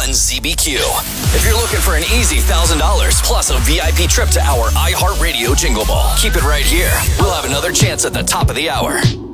ZBQ. If you're looking for an easy $1,000 plus a VIP trip to our iHeartRadio Jingle Ball, keep it right here. We'll have another chance at the top of the hour.